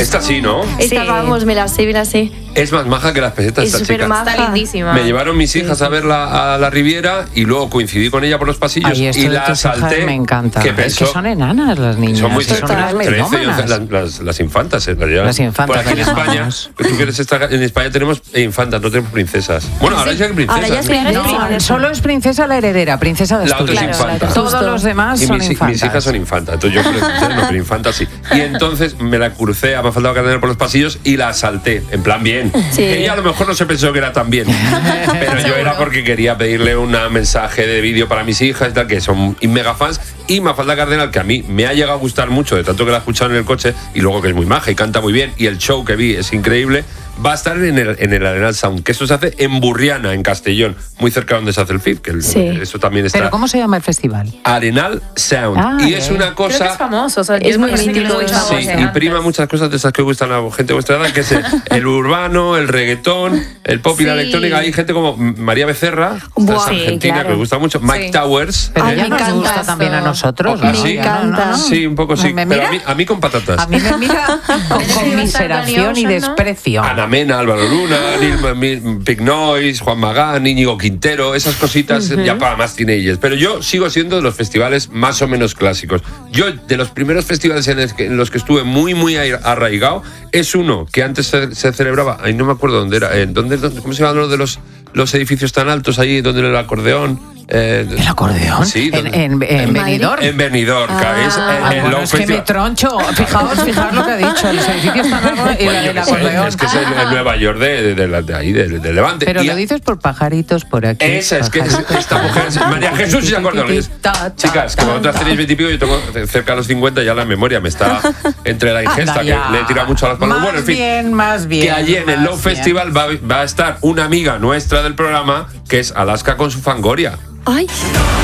Esta sí, ¿no? Esta, vamos, me la sé. Es más maja que las pesetas, esta chica. Está lindísima. Me llevaron mis hijas a verla a la Riviera y luego coincidí con ella por los pasillos y la salté. Me encanta. Es que son enanas las niñas. Son muy 13 y 11, las infantas, en realidad. Las infantas. Por aquí en España, tú quieres estar, en España tenemos infantas, no tenemos princesas. Bueno, ahora ya hay princesas. Solo es princesa la heredera, princesa de Asturias. La otra es infanta. Todos los demás son infantas. Mis hijas son infantas, entonces yo creo que no, pero infantas sí. Y entonces me la crucé a Mafalda Cardenal por los pasillos y la salté, en plan bien. Sí. Ella a lo mejor no se pensó que era tan bien, pero yo era porque quería pedirle un mensaje de vídeo para mis hijas y tal, que son mega fans. Y Mafalda Cardenal, que a mí me ha llegado a gustar mucho, de tanto que la he escuchado en el coche, y luego que es muy maja y canta muy bien, y el show que vi es increíble, va a estar en el Arenal Sound, que eso se hace en Burriana, en Castellón, muy cerca de donde se hace el FIF, que eso también está. ¿Pero cómo se llama el festival? Arenal Sound. Y es una cosa... Creo que es famoso, o sea, es muy mítico. Sí, y prima muchas cosas de esas que gustan a gente de vuestra edad, que es el urbano, el reggaetón, el pop y la electrónica. Hay gente como María Becerra, argentina, que me gusta mucho, Mike Towers. Pero ella nos gusta también a nosotros. Me encanta. Sí, un poco sí, pero a mí con patatas. A mí me mira con conmiseración y desprecio. Ana Mena, Álvaro Luna, Big Noise, Juan Magán, Íñigo Quintero, esas cositas ya para más teenagers. Pero yo sigo siendo de los festivales más o menos clásicos. Yo, de los primeros festivales en los que estuve muy arraigado, es uno que antes se celebraba, ahí no me acuerdo dónde era, ¿cómo se llama lo de los edificios tan altos allí, donde el acordeón? ¿El acordeón? Sí. ¿En Benidorm? En Benidorm, es que me troncho. Fijaos lo que ha dicho. Los edificios tan largos y la del acordeón. Es que es el Nueva York de ahí, del Levante. Pero lo dices por pajaritos por aquí. Esa es que esta mujer, María Jesús, ¿se acuerdan? Chicas, como vosotras tenéis 20 y pico, yo tengo cerca de los 50, ya la memoria me está entre la ingesta, que le he tirado mucho a las palabras. Bueno, en fin, más bien. Que allí en el Low Festival va a estar una amiga nuestra del programa, que es Alaska con su Fangoria. ¡Ay!